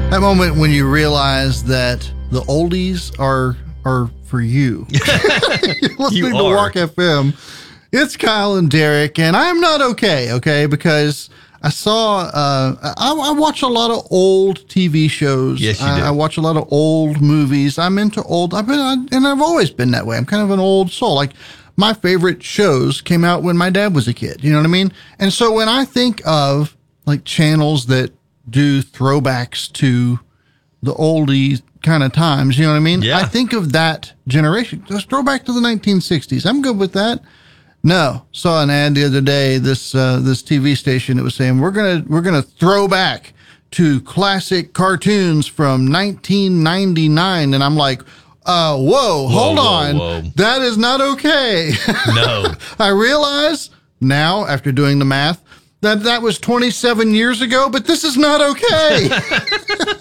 That moment when you realize that the oldies are for you. You're listening to Walk FM. It's Kyle and Derek, and I'm not okay, because I saw, I watch a lot of old TV shows. Yes, you do. I watch a lot of old movies. I'm into old, I've always been that way. I'm kind of an old soul. Like, my favorite shows came out when my dad was a kid. You know what I mean? And so when I think of like channels that do throwbacks to the oldie kind of times, you know what I mean? Yeah. I think of that generation. Just throw back to the 1960s. I'm good with that. No, saw an ad the other day. This TV station that was saying we're gonna throw back to classic cartoons from 1999, and I'm like, hold on, that is not okay. No, I realize now after doing the math that was 27 years ago, but this is not okay.